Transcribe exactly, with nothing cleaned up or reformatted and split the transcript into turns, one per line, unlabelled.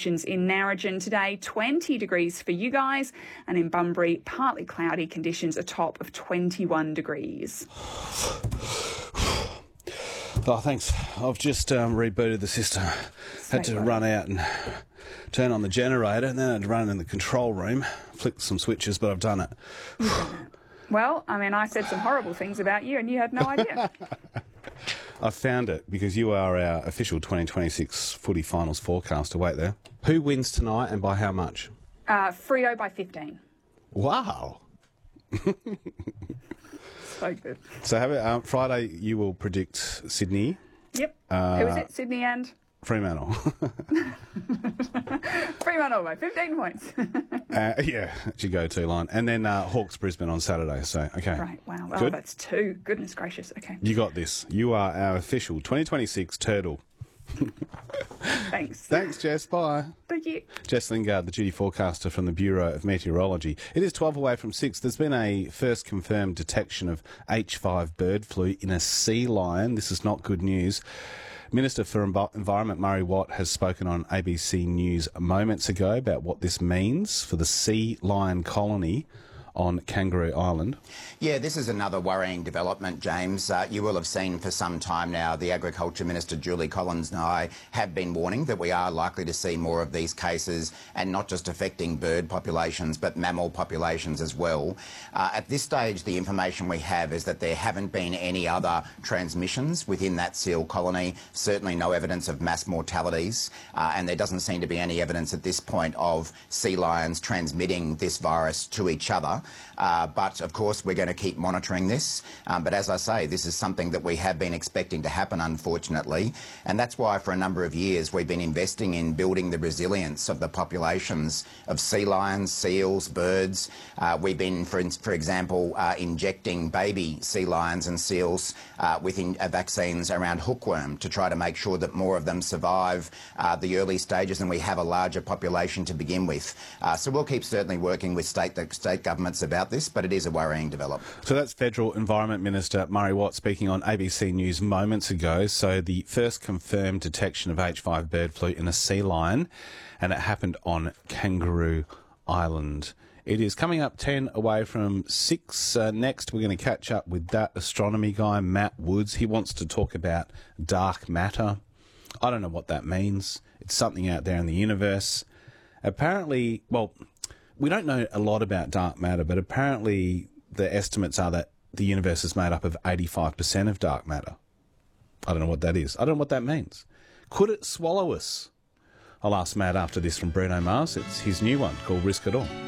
conditions in Narrogin today, twenty degrees for you guys, and in Bunbury, partly cloudy conditions, a top of twenty-one degrees.
Oh, thanks. I've just um, rebooted the system. Had to run out and turn on the generator, and then I had to run in the control room, flick some switches, but I've done it.
Well, I mean, I said some horrible things about you, and you had no idea.
I found it because you are our official twenty twenty-six footy finals forecaster. Wait there. Who wins tonight and by how much?
Uh, Freo by fifteen.
Wow.
So good.
So have it, um, Friday you will predict Sydney.
Yep.
Uh,
Who was it? Sydney and?
Fremantle.
Fremantle by fifteen points.
uh, yeah, it's your go-to line. And then uh, Hawks Brisbane on Saturday. So, okay.
Right, wow. Oh,
Good?
that's two. Goodness gracious. Okay.
You got this. You are our official twenty twenty-six Turtle.
Thanks.
Thanks, Jess. Bye.
Thank you.
Jess Lingard, the duty forecaster from the Bureau of Meteorology. It is twelve away from six. There's been a first confirmed detection of H five bird flu in a sea lion. This is not good news. Minister for Environment Murray Watt has spoken on A B C News moments ago about what this means for the sea lion colony on Kangaroo Island.
Yeah, this is another worrying development, James. Uh, you will have seen for some time now the Agriculture Minister Julie Collins and I have been warning that we are likely to see more of these cases, and not just affecting bird populations but mammal populations as well. Uh, at this stage, the information we have is that there haven't been any other transmissions within that seal colony, certainly no evidence of mass mortalities, uh, and there doesn't seem to be any evidence at this point of sea lions transmitting this virus to each other. Uh, but, of course, we're going to keep monitoring this. Um, but as I say, this is something that we have been expecting to happen, unfortunately. And that's why, for a number of years, we've been investing in building the resilience of the populations of sea lions, seals, birds. Uh, we've been, for, for example, uh, injecting baby sea lions and seals uh, with in, uh, vaccines around hookworm to try to make sure that more of them survive uh, the early stages and we have a larger population to begin with. Uh, so we'll keep certainly working with state, state governments about this, but it is a worrying development.
So that's Federal Environment Minister Murray Watt speaking on A B C News moments ago. So the first confirmed detection of H five bird flu in a sea lion, and it happened on Kangaroo Island. It is coming up ten away from six. Uh, next, we're going to catch up with that astronomy guy, Matt Woods. He wants to talk about dark matter. I don't know what that means. It's something out there in the universe. Apparently, well, we don't know a lot about dark matter, but apparently the estimates are that the universe is made up of eighty-five percent of dark matter. I don't know what that is. I don't know what that means. Could it swallow us? I'll ask Matt after this from Bruno Mars. It's his new one called Risk It All.